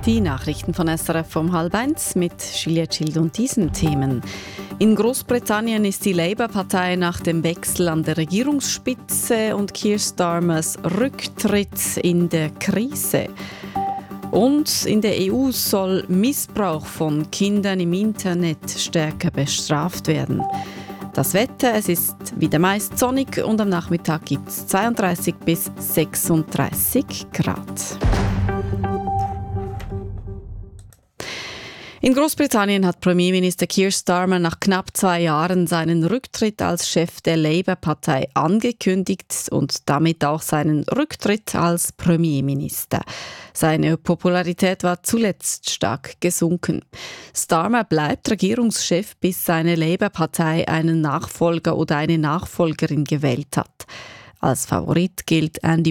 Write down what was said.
Die Nachrichten von SRF um 12:30 mit Julia Schild und diesen Themen. In Großbritannien ist die Labour-Partei nach dem Wechsel an der Regierungsspitze und Keir Starmers Rücktritt in der Krise. Und in der EU soll Missbrauch von Kindern im Internet stärker bestraft werden. Das Wetter, es ist wieder meist sonnig und am Nachmittag gibt es 32 bis 36 Grad. In Großbritannien hat Premierminister Keir Starmer nach knapp 2 Jahren seinen Rücktritt als Chef der Labour-Partei angekündigt und damit auch seinen Rücktritt als Premierminister. Seine Popularität war zuletzt stark gesunken. Starmer bleibt Regierungschef, bis seine Labour-Partei einen Nachfolger oder eine Nachfolgerin gewählt hat. Als Favorit gilt Andy